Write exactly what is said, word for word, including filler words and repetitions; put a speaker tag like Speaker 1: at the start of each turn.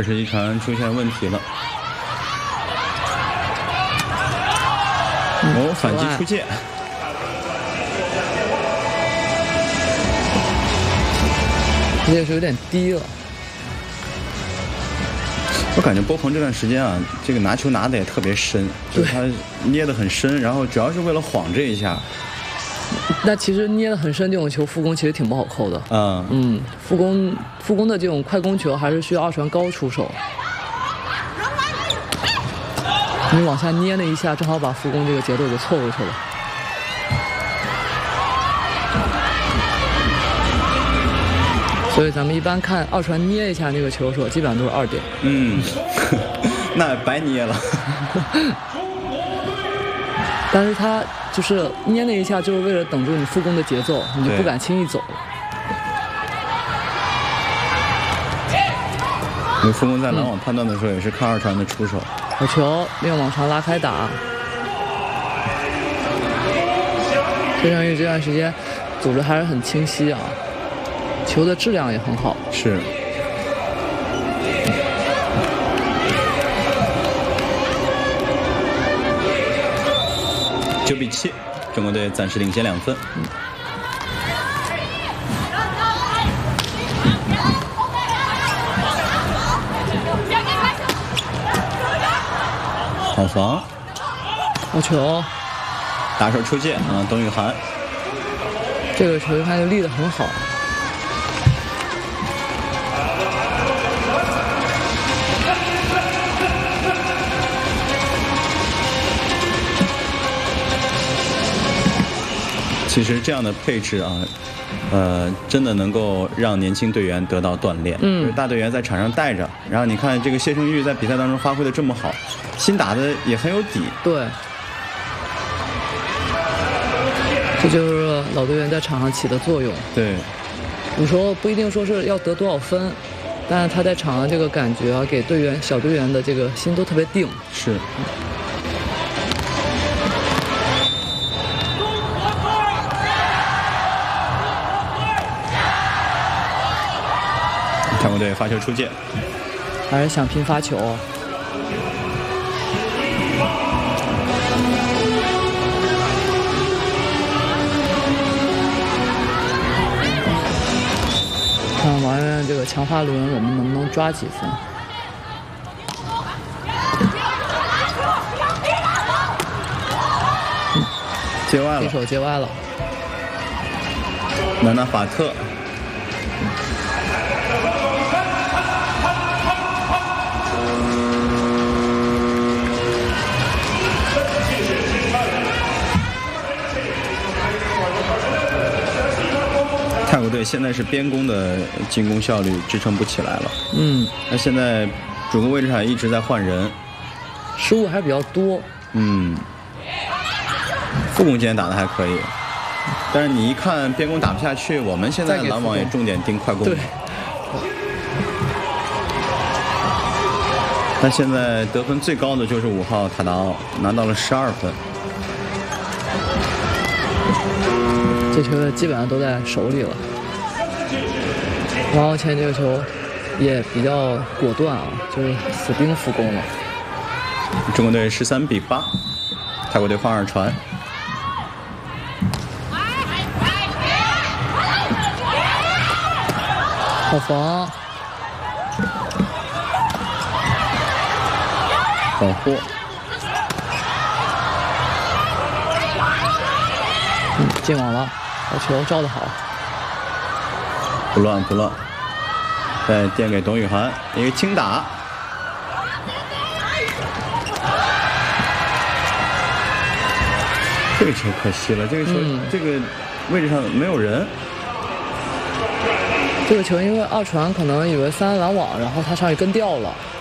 Speaker 1: 这是一传出现问题了。哦，反击出界。
Speaker 2: 这个是有点低了。
Speaker 1: 我感觉波鹏这段时间啊，这个拿球拿的也特别深，就是他捏得很深，然后主要是为了晃这一下。
Speaker 2: 那其实捏得很深这种球，副攻其实挺不好扣的。
Speaker 1: 嗯
Speaker 2: 嗯，副攻副攻的这种快攻球还是需要二传高出手。你往下捏了一下，正好把副攻这个节奏给错过去了。所以咱们一般看二传捏一下那个球的时候，基本上都是二点。
Speaker 1: 嗯，那白捏了。
Speaker 2: 但是他就是捏了一下，就是为了等住你副攻的节奏，你就不敢轻易走。
Speaker 1: 因为副攻在拦网判断的时候，也是看二传的出手。
Speaker 2: 好球，利用往长拉开打。崔成玉这段时间组织还是很清晰啊。球的质量也很好，
Speaker 1: 是。九比七，中国队暂时领先两分。嗯、好防，
Speaker 2: 好球，
Speaker 1: 打手出界啊，董雨涵。
Speaker 2: 这个球一看就立得很好。
Speaker 1: 其实这样的配置啊，呃，真的能够让年轻队员得到锻炼。嗯，就是大队员在场上带着，然后你看这个谢胜玉在比赛当中发挥的这么好，心打的也很有底。
Speaker 2: 对，这就是老队员在场上起的作用。
Speaker 1: 对，
Speaker 2: 有时候不一定说是要得多少分，但是他在场上这个感觉啊，给队员小队员的这个心都特别定。
Speaker 1: 是。中国队发球出界，
Speaker 2: 还是想拼发球。看王源这个强发轮，我们能不能抓几分？
Speaker 1: 嗯、接歪了，
Speaker 2: 对手接歪了。
Speaker 1: 南纳法特。泰国队现在是边攻的进攻效率支撑不起来了。嗯，那现在主攻位置上一直在换人，
Speaker 2: 失误还是比较多。
Speaker 1: 嗯，副攻今天打的还可以，但是你一看边攻打不下去，我们现在篮网也重点盯快攻。
Speaker 2: 对。
Speaker 1: 但现在得分最高的就是五号塔达奥，拿到了十二分。
Speaker 2: 这球基本上都在手里了，然后前这个球也比较果断啊，就是死盯副攻了。
Speaker 1: 中国队十三比八，泰国队放二传。
Speaker 2: 好防，
Speaker 1: 保护。
Speaker 2: 嗯，进网了。好球，招得好，
Speaker 1: 不乱不乱，再垫给董雨涵一个轻打，这个球可惜了，这个球、嗯、这个位置上没有人。
Speaker 2: 这个球因为二传可能以为三拦网，然后他上去跟掉了，